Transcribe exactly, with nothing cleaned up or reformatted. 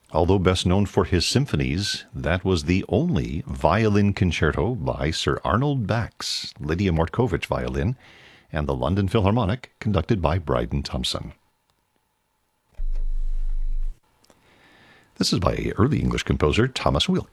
Although best known for his symphonies, that was the only violin concerto by Sir Arnold Bax, Lydia Mortkovich violin, and the London Philharmonic, conducted by Bryden Thompson. This is by early English composer Thomas Wilk.